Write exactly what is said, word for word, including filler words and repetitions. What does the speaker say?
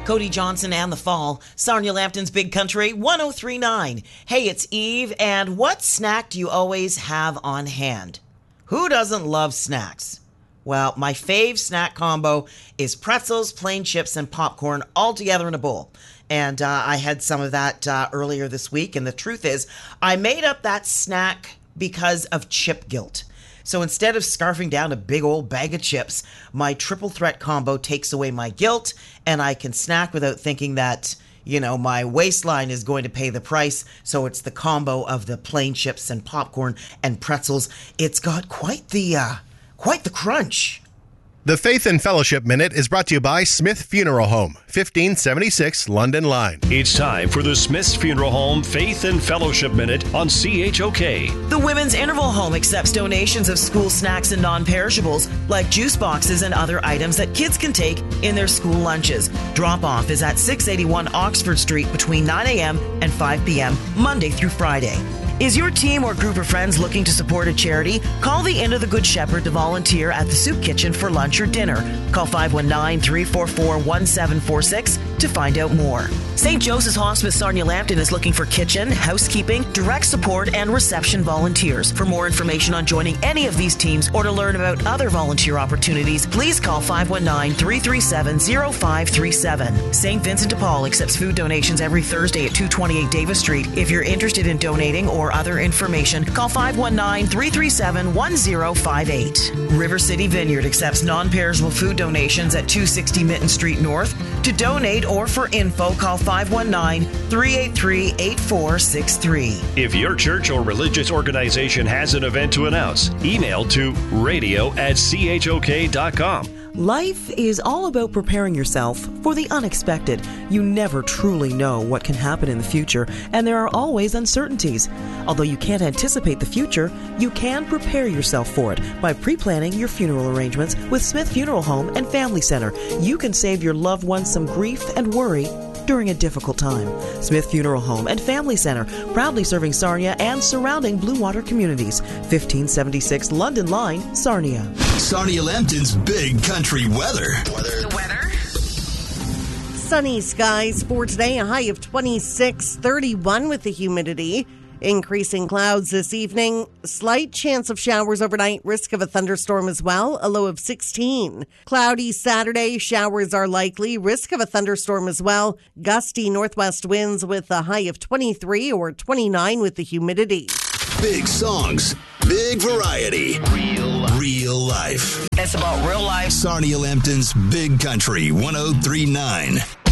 Cody Johnson and the Fall, Sarnia Lambton's Big Country, one oh three point nine. Hey, it's Eve, and what snack do you always have on hand? Who doesn't love snacks? Well, my fave snack combo is pretzels, plain chips, and popcorn all together in a bowl. And uh, I had some of that uh, earlier this week, and the truth is, I made up that snack because of chip guilt. So instead of scarfing down a big old bag of chips, my triple threat combo takes away my guilt, and I can snack without thinking that, you know, my waistline is going to pay the price. So it's the combo of the plain chips and popcorn and pretzels. It's got quite the, uh, quite the crunch. The Faith and Fellowship Minute is brought to you by Smith Funeral Home, fifteen seventy-six London Line. It's time for the Smith's Funeral Home Faith and Fellowship Minute on C H O K. The Women's Interval Home accepts donations of school snacks and non-perishables like juice boxes and other items that kids can take in their school lunches. Drop-off is at six eighty-one Oxford Street between nine a.m. and five p.m. Monday through Friday. Is your team or group of friends looking to support a charity? Call the Inn of the Good Shepherd to volunteer at the soup kitchen for lunch or dinner. Call five one nine, three four four, one seven four six to find out more. Saint Joseph's Hospice Sarnia Lambton is looking for kitchen, housekeeping, direct support, and reception volunteers. For more information on joining any of these teams or to learn about other volunteer opportunities, please call five one nine, three three seven, zero five three seven. Saint Vincent de Paul accepts food donations every Thursday at two twenty-eight Davis Street. If you're interested in donating or other information, call five one nine, three three seven, one zero five eight. River City Vineyard accepts non-perishable food donations at two sixty Mitten Street North. To donate or for info, call five one nine, three eight three, eight four six three. If your church or religious organization has an event to announce, email to radio at c h o k dot com. Life is all about preparing yourself for the unexpected. You never truly know what can happen in the future, and there are always uncertainties. Although you can't anticipate the future, you can prepare yourself for it by pre-planning your funeral arrangements with Smith Funeral Home and Family Center. You can save your loved ones some grief and worry during a difficult time. Smith Funeral Home and Family Center, proudly serving Sarnia and surrounding Blue Water communities. fifteen seventy-six London Line, Sarnia. Sarnia Lambton's Big Country Weather. The weather. Sunny skies for today, a high of twenty-six, thirty-one with the humidity. Increasing clouds this evening, slight chance of showers overnight, risk of a thunderstorm as well, a low of sixteen. Cloudy Saturday, showers are likely, risk of a thunderstorm as well. Gusty northwest winds with a high of twenty-three or twenty-nine with the humidity. Big songs, big variety, real life. Real life. It's about real life. Sarnia Lambton's Big Country, one oh three point nine.